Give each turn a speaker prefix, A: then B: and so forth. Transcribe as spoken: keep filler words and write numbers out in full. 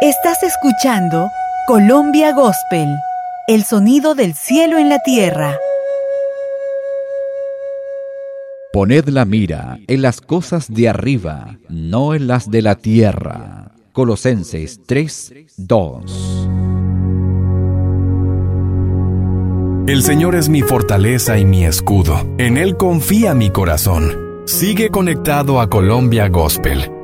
A: Estás escuchando Colombia Gospel, el sonido del cielo en la tierra.
B: Poned la mira en las cosas de arriba, no en las de la tierra. Colosenses tres, dos.
C: El Señor es mi fortaleza y mi escudo. En Él confía mi corazón. Sigue conectado a Colombia Gospel